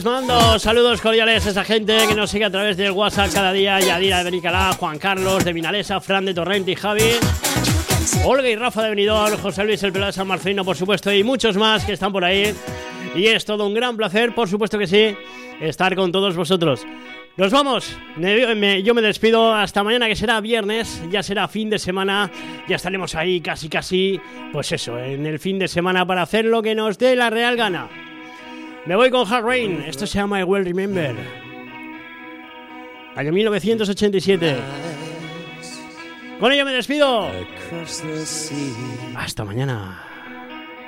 los mandos. Saludos cordiales a esa gente que nos sigue a través del WhatsApp cada día. Yadira de Benicalá, Juan Carlos de Vinalesa, Fran de Torrente y Javi, Olga y Rafa de Benidorm, José Luis el Pelado de San Marcelino, por supuesto, y muchos más que están por ahí. Y es todo un gran placer, por supuesto que sí, estar con todos vosotros. Nos vamos, yo me despido hasta mañana, que será viernes, ya será fin de semana, ya estaremos ahí casi, pues eso, en el fin de semana para hacer lo que nos dé la real gana. Me voy con Hard Rain, esto se llama I Will Remember, año 1987. Con ello me despido, hasta mañana.